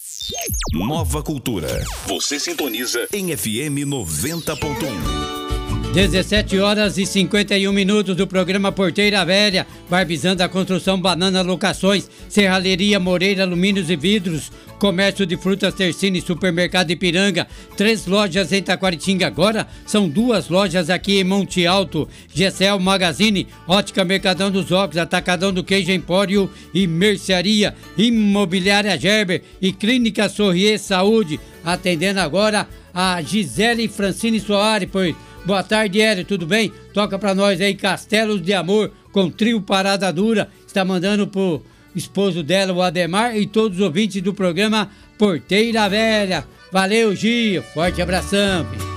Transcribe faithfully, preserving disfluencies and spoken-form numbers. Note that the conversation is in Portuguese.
Nova Cultura. Você sintoniza em F M noventa ponto um. dezessete horas e cinquenta e um minutos do programa Porteira Velha, Barbizando a Construção, Banana Locações, Serralheria Moreira, Alumínios e Vidros, Comércio de Frutas Tercine, Supermercado Ipiranga, três lojas em Taquaritinga, agora são duas lojas aqui em Monte Alto, Gessel Magazine, Ótica Mercadão dos Óculos, Atacadão do Queijo Empório e Mercearia, Imobiliária Gerber e Clínica Sorrier Saúde, atendendo agora a Gisele Francine Soares, pois boa tarde, Hélio, tudo bem? Toca pra nós aí, Castelos de Amor, com trio Parada Dura. Está mandando pro esposo dela, o Ademar, e todos os ouvintes do programa Porteira Velha. Valeu, Gia, forte abração, filho.